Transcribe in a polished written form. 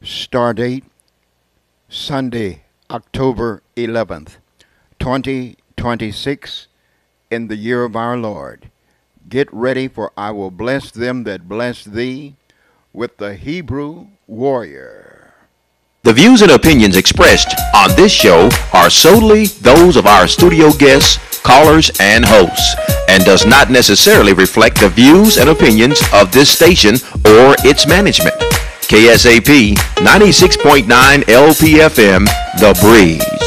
Star date Sunday, October 11th, 2026, in the year of our Lord. Get ready, for I will bless them that bless thee with the Hebrew warrior. The views and opinions expressed on this show are solely those of our studio guests, callers, and hosts, and does not necessarily reflect the views and opinions of this station or its management. KSAP 96.9 LPFM, The Breeze.